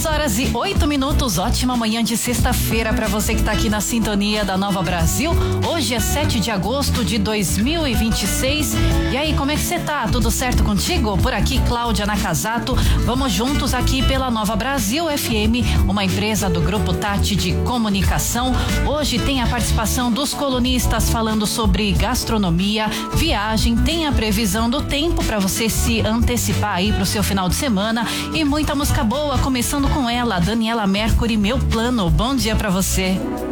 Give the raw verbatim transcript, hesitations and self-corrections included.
dez horas e oito minutos, ótima manhã de sexta-feira para você que tá aqui na sintonia da Nova Brasil. Hoje é sete de agosto de dois mil e vinte e seis. E aí, como é que você tá? Tudo certo contigo? Por aqui, Cláudia Nakazato. Vamos juntos aqui pela Nova Brasil F M, uma empresa do Grupo Tati de Comunicação. Hoje tem a participação dos colunistas falando sobre gastronomia, viagem, tem a previsão do tempo para você se antecipar aí pro seu final de semana e muita música boa, começando com ela, Daniela Mercury, Meu Plano. Bom dia para você.